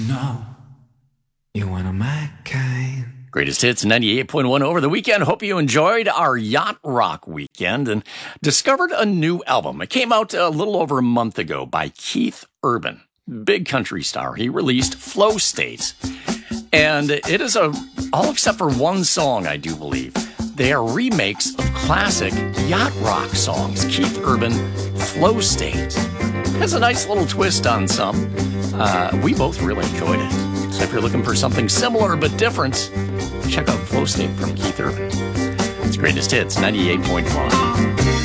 No, you wanna my kind. Greatest hits 98.1 over the weekend. Hope you enjoyed our Yacht Rock weekend and discovered a new album. It came out a little over a month ago by Keith Urban, big country star. He released Flow State, and it is all except for one song, I do believe. They are remakes of classic yacht rock songs. Keith Urban, Flow State. Has a nice little twist on some. We both really enjoyed it. So if you're looking for something similar but different, check out Flow State from Keith Urban. It's Greatest Hits 98.1.